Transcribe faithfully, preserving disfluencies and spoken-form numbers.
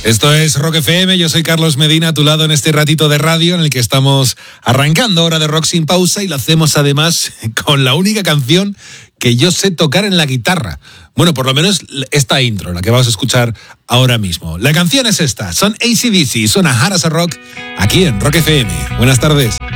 Esto es Rock F M, yo soy Carlos Medina, a tu lado en este ratito de radio en el que estamos arrancando Hora de Rock sin pausa y lo hacemos además con la única canción que yo sé tocar en la guitarra. Bueno, por lo menos esta intro, la que vamos a escuchar ahora mismo. La canción es esta, son A C/D C, suena Hard as a Rock aquí en Rock F M. Buenas tardes.